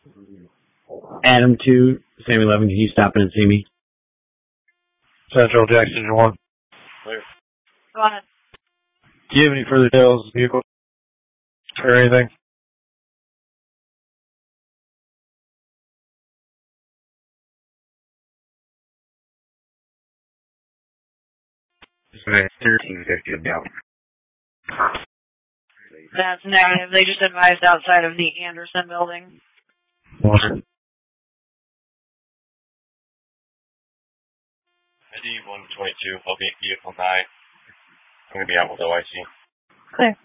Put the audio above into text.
Adam 2, Sam 11, can you stop in and see me? Central, Jackson 1. Clear. Go ahead. Do you have any further details of the vehicle? Or anything? It's 1350 down. That's negative. They just advised outside of the Anderson building. Water. ID 122, I'll be at vehicle 9. I'm going to be out with OIC. Clear.